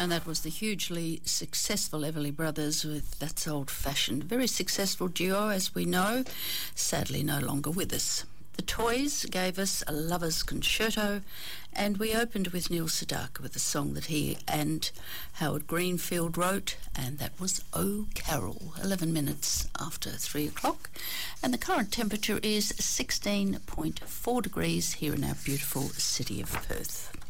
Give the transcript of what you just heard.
And that was the hugely successful Everly Brothers with That's Old Fashioned. Very successful duo, as we know, sadly no longer with us. The Toys gave us A Lover's Concerto, and we opened with Neil Sedaka with a song that he and Howard Greenfield wrote, and that was Oh Carol, 11 minutes after 3 o'clock. And the current temperature is 16.4 degrees here in our beautiful city of Perth.